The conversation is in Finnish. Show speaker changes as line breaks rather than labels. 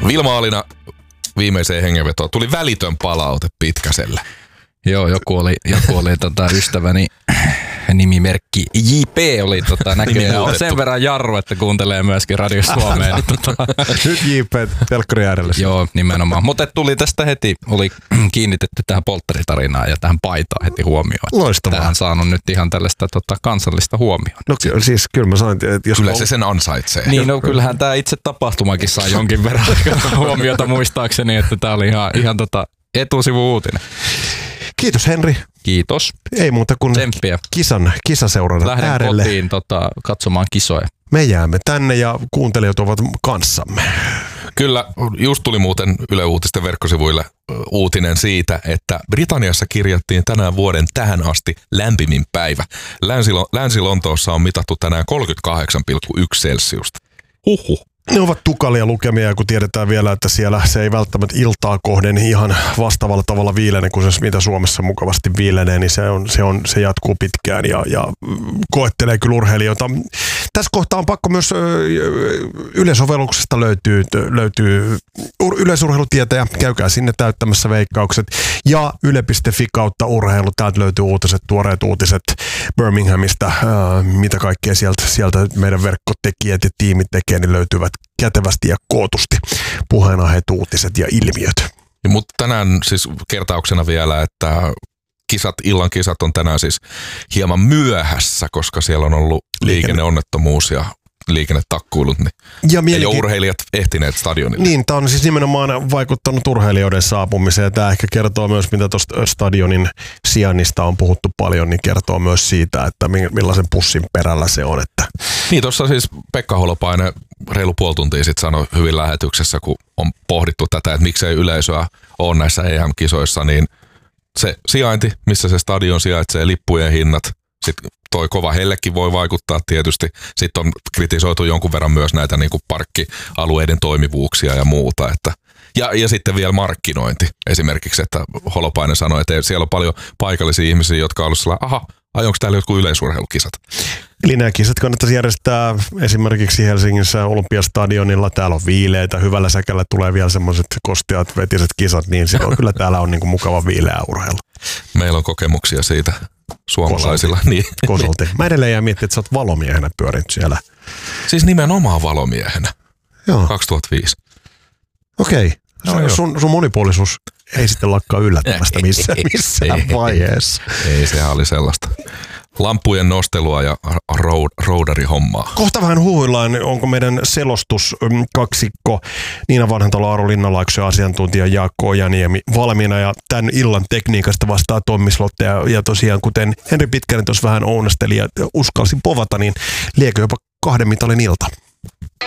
Vilma Alina viimeiseen hengenvetoon. Tuli välitön palaute Pitkäselle.
Joo, joku oli ystäväni nimimerkki JP oli näköjään sen verran jarru, että kuuntelee myöskin Radio Suomeen.
Nyt JP telkkari äärellä.
Joo, nimenomaan. Mutta tuli tästä heti, oli kiinnitetty tähän poltteritarinaan ja tähän paitaan heti huomioon.
Loistavaa.
Tähän saanut nyt ihan tällaista kansallista huomioon.
No siis kyllä mä sain, että jos...
Kyllä se sen ansaitsee.
Niin, no kyllähän tämä itse tapahtumakin saa jonkin verran huomiota muistaakseni, että tämä oli ihan etusivu-uutinen.
Kiitos Henri.
Kiitos.
Ei muuta kuin
tsemppiä.
Kisaseuran äärelle.
Lähden kotiin katsomaan kisoja.
Me jäämme tänne ja kuuntelijat ovat kanssamme.
Kyllä, just tuli muuten Yle Uutisten verkkosivuille uutinen siitä, että Britanniassa kirjattiin tänään vuoden tähän asti lämpimin päivä. Länsi-Lontoossa on mitattu tänään 38,1 celsiusta. Huhhuh.
Ne ovat tukalia lukemia, kun tiedetään vielä, että siellä se ei välttämättä iltaa kohden ihan vastaavalla tavalla viilene kuin se, mitä Suomessa mukavasti viilenee, niin se jatkuu pitkään ja koettelee kyllä urheilijoita. Tässä kohtaa on pakko myös Yle-sovelluksesta löytyy yleisurheilutietäjä. Käykää sinne täyttämässä veikkaukset. Ja yle.fi kautta urheilu. Täältä löytyy tuoreet uutiset Birminghamista. Mitä kaikkea sieltä meidän verkkotekijät ja tiimit tekee, niin löytyvät kätevästi ja kootusti puheenaiheet, uutiset ja ilmiöt.
Mutta tänään siis kertauksena vielä, että illan kisat on tänään siis hieman myöhässä, koska siellä on ollut liikenneonnettomuus ja liikennetakkuilut, niin ei ole urheilijat ehtineet stadionille.
Niin, tämä on siis nimenomaan vaikuttanut urheilijoiden saapumiseen. Tämä ehkä kertoo myös, mitä tuosta stadionin sijainnista on puhuttu paljon, niin kertoo myös siitä, että millaisen pussin perällä se on. Että.
Niin, tuossa siis Pekka Holopainen reilu puoli tuntia sitten sanoi hyvin lähetyksessä, kun on pohdittu tätä, että miksei yleisöä ole näissä EM-kisoissa, niin se sijainti, missä se stadion sijaitsee, lippujen hinnat, sitten toi kova hellekin voi vaikuttaa tietysti. Sitten on kritisoitu jonkun verran myös näitä niin kuin parkkialueiden toimivuuksia ja muuta. Ja sitten vielä markkinointi esimerkiksi, että Holopainen sanoi, että siellä on paljon paikallisia ihmisiä, jotka on ollut sellainen, onko täällä jotkut yleisurheilukisat?
Eli nämä kisat kannattaisi järjestää esimerkiksi Helsingissä Olympiastadionilla. Täällä on viileitä, hyvällä säkällä tulee vielä semmoiset kosteat vetiset kisat, niin silloin kyllä täällä on niinku mukava viileä urheilu.
Meillä on kokemuksia siitä suomalaisilla. Niin.
Kosolti. Mä edelleen jää miettiä, että sä oot valomiehenä pyörinyt siellä.
Siis nimenomaan valomiehenä.
Joo.
2005.
Okei. Sun monipuolisuus ei sitten lakkaa yllättämästä missään vaiheessa.
Ei, sehän oli sellaista lampujen nostelua ja roudarihommaa.
Kohta vähän huhuillaan, onko meidän selostuskaksikko Niina Vanhantalo, Aaro Linnalaakso ja asiantuntija Jaakko Ojaniemi valmiina. Ja tämän illan tekniikasta vastaa Tommi Slotte. Ja tosiaan, kuten Henri Pitkänen tuossa vähän ounasteli ja uskalsi povata, niin liekö jopa 2 mitalin ilta.